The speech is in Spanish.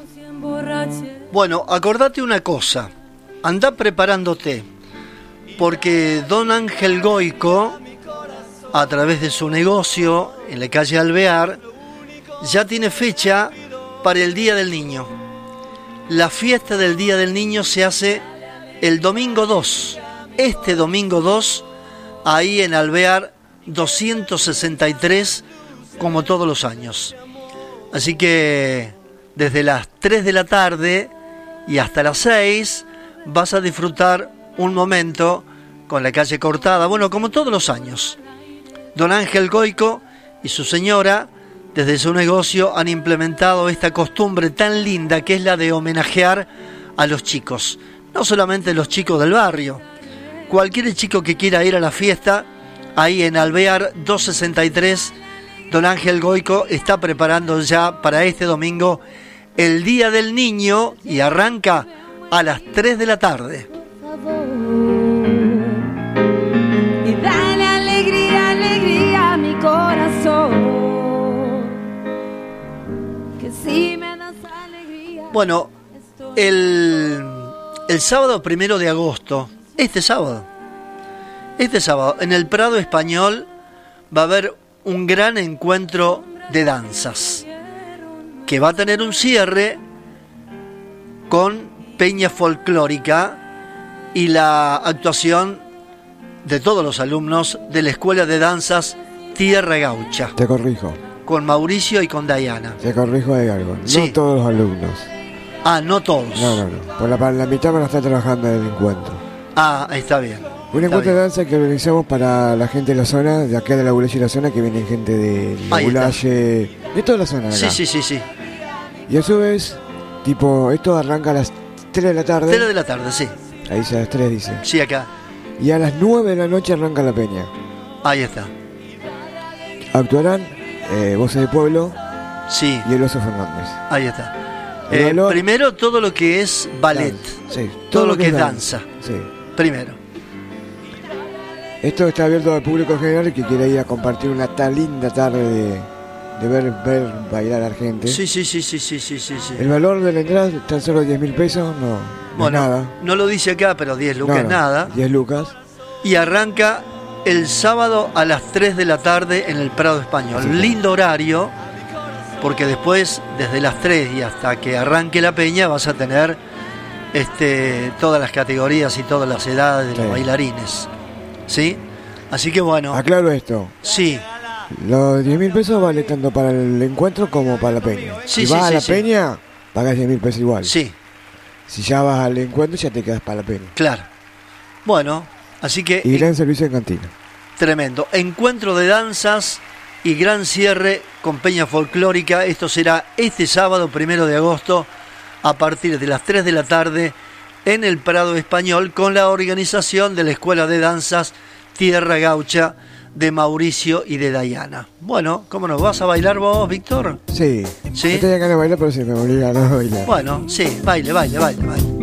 Bueno, acordate una cosa, andá preparándote, porque don Ángel Goico, a través de su negocio en la calle Alvear, ya tiene fecha para el Día del Niño. La fiesta del Día del Niño se hace el domingo 2, este domingo 2, ahí en Alvear 263, como todos los años. Así que desde las 3 de la tarde y hasta las 6 vas a disfrutar un momento con la calle cortada, bueno, como todos los años. Don Ángel Goico y su señora, desde su negocio, han implementado esta costumbre tan linda que es la de homenajear a los chicos. No solamente los chicos del barrio, cualquier chico que quiera ir a la fiesta, ahí en Alvear 263, don Ángel Goico está preparando ya para este domingo el Día del Niño y arranca a las 3 de la tarde. Y dale alegría, alegría a mi corazón. Que si me das alegría. Bueno, el sábado 1 de agosto, este sábado, en el Prado Español va a haber un gran encuentro de danzas que va a tener un cierre con peña folclórica y la actuación de todos los alumnos de la Escuela de Danzas Tierra Gaucha. Te corrijo. Con Mauricio y con Dayana. Te corrijo de algo. Sí. No todos los alumnos. Ah, no todos. No. Por la mitad van a estar trabajando en el encuentro. Ah, está bien. Un encuentro de danza que organizamos para la gente de la zona, de acá de la Bulaye y la zona, que viene gente de la Bulaye, de toda la zona de acá. Sí. Y a su vez, tipo, esto arranca a las 3 de la tarde. 3 de la tarde, sí. Ahí dice a las 3, dice. Sí, acá. Y a las 9 de la noche arranca la peña. Ahí está. Actuarán Voces de Pueblo, sí, y el Oso Fernández. Ahí está. Primero todo lo que es ballet. Sí, todo lo que es danza. Sí. Primero. Esto está abierto al público general que quiera ir a compartir una tan linda tarde de ver bailar a la gente. Sí. El valor de la entrada es tan solo 10.000 pesos, no bueno, es nada. No lo dice acá, pero 10 lucas nada. 10 lucas. Y arranca el sábado a las 3 de la tarde en el Prado Español. Sí. Lindo horario, porque después, desde las 3 y hasta que arranque la peña, vas a tener todas las categorías y todas las edades de los bailarines. ¿Sí? Así que bueno. Aclaro esto. Sí. Los 10.000 pesos vale tanto para el encuentro como para la peña. Sí, si vas a la peña, pagas 10.000 pesos igual. Sí. Si ya vas al encuentro, ya te quedas para la peña. Claro. Bueno, así que... Y gran servicio en cantina. Tremendo. Encuentro de danzas y gran cierre con peña folclórica. Esto será este sábado 1 de agosto a partir de las 3 de la tarde en el Prado Español con la organización de la Escuela de Danzas Tierra Gaucha de Mauricio y de Dayana. Bueno, ¿cómo nos vas a bailar vos, Víctor? Sí. ¿Sí? No tenía ganas de bailar, pero sí me obligaron a bailar. Bueno, sí, baile.